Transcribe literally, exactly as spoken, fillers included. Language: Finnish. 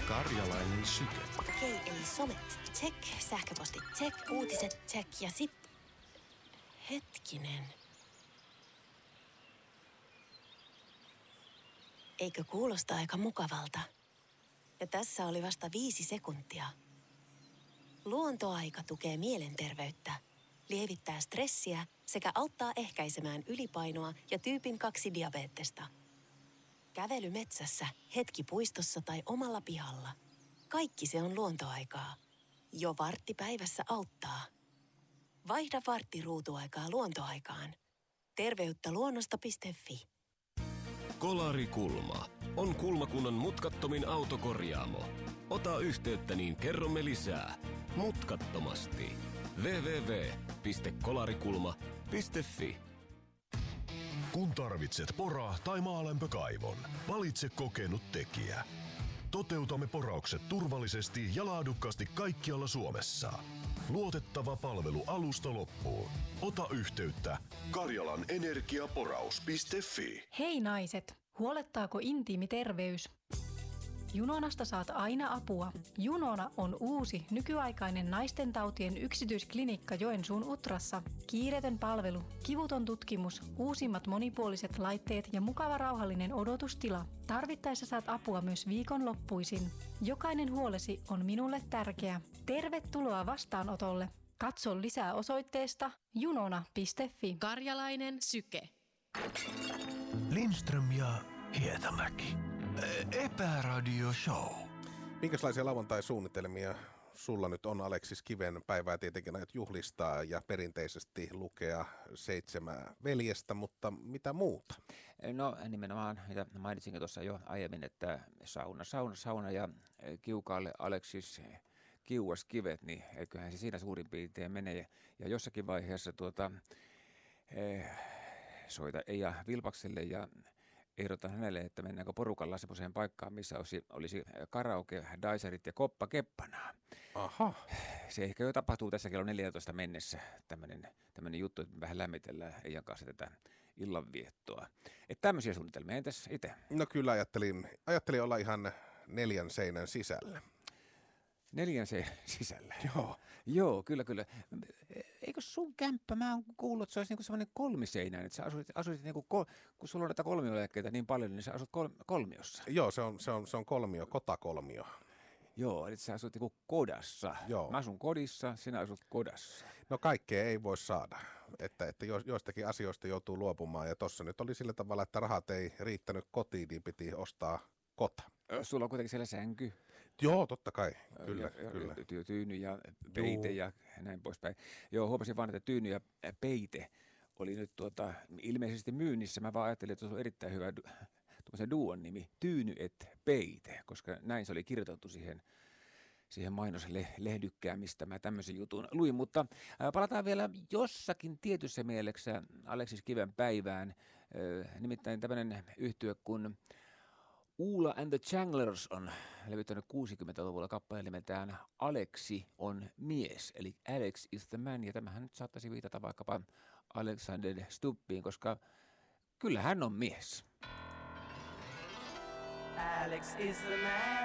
Karjalainen syke. Okei, eli somet, check, sähköpostit, check, uutiset, check ja sit... Hetkinen. Eikö kuulosta aika mukavalta? Ja tässä oli vasta viisi sekuntia. Luontoaika tukee mielenterveyttä, lievittää stressiä sekä auttaa ehkäisemään ylipainoa ja tyypin kaksi diabeettesta. Kävely metsässä, hetki puistossa tai omalla pihalla. Kaikki se on luontoaikaa. Jo vartti päivässä auttaa. Vaihda vartti ruutuaikaa luontoaikaan. Terveyttä luonnosta piste fi. Kolarikulma on Kulmakunnan mutkattomin autokorjaamo. Ota yhteyttä, niin kerromme lisää. Mutkattomasti. double-u double-u double-u piste kolarikulma piste fi. Kun tarvitset pora- tai maalämpökaivon, valitse kokenut tekijä. Toteutamme poraukset turvallisesti ja laadukkaasti kaikkialla Suomessa. Luotettava palvelu alusta loppuun. Ota yhteyttä karjalan energiaporaus piste fi. Hei naiset, huolettaako intiimi terveys? Junonasta saat aina apua. Junona on uusi, nykyaikainen naistentautien yksityisklinikka Joensuun Utrassa. Kiireetön palvelu, kivuton tutkimus, uusimmat monipuoliset laitteet ja mukava rauhallinen odotustila. Tarvittaessa saat apua myös viikonloppuisin. Jokainen huolesi on minulle tärkeä. Tervetuloa vastaanotolle. Katso lisää osoitteesta junona piste fi. Karjalainen syke. Lindström ja Hietamäki. Epäradio Show. Minkälaisia lauantai-suunnitelmia sulla nyt on, Aleksis Kiven? Päivää tietenkin aiot juhlistaa ja perinteisesti lukea seitsemää veljestä, mutta mitä muuta? No nimenomaan, mitä mainitsinkin tuossa jo aiemmin, että sauna, sauna, sauna ja kiukaalle Aleksis kiuas kivet, niin eiköhän se siinä suurin piirtein mene. Ja, ja jossakin vaiheessa tuota, eh, soita Eija Vilpakselle ja ehdotan hänelle, että mennäänkö porukalla semmoiseen paikkaan, missä olisi, olisi karaoke, daiserit ja koppa keppanaa. Aha. Se ehkä jo tapahtuu tässä kello neljätoista mennessä, tämmöinen, tämmöinen juttu, että me vähän lämmitellään Eijan kanssa tätä illanviettoa. Että tämmöisiä suunnitelmia, entäs itse? No kyllä ajattelin, ajattelin olla ihan neljän seinän sisällä. Neljän seinän sisällä? Joo. Joo, kyllä, kyllä. Eikö sun kämppä, mä oon kuullut, että se olisi niinku semmoinen kolmiseinäinen, että sä asuit, asuit niinku, kol, kun sulla on näitä kolmioläkkeitä niin paljon, niin sä asut kol, kolmiossa. Joo, se on, se on, se on kolmio, kotakolmio. Joo, eli sä asut niinku kodassa. Joo. Mä asun kodissa, sinä asut kodassa. No kaikkea ei voi saada, että, että joistakin asioista joutuu luopumaan ja tossa nyt oli sillä tavalla, että rahat ei riittänyt kotiin, niin piti ostaa kota. Sulla on kuitenkin siellä sänky. Joo, totta kai, kyllä. Ja, kyllä. Ja, tyyny ja peite Joo. ja näin poispäin. Joo, huomasin vaan, että tyyny ja peite oli nyt tuota, ilmeisesti myynnissä. Mä vaan ajattelin, että se on erittäin hyvä du- duon nimi, Tyyny et peite, koska näin se oli kirjoitettu siihen, siihen mainoslehdykään, mistä mä tämmöisen jutun luin. Mutta ää, palataan vielä jossakin tietyssä mielessä Aleksis Kiven päivään, ää, nimittäin tämmöinen yhtye kuin Uula and the Changlers on levyttänyt kuusikymmentäluvulla kappaleen nimeltään Aleksi on mies, eli Alex is the man, ja tämähän nyt saattaisi viitata vaikkapa Alexander Stubbiin, koska kyllä hän on mies. Alex is the man.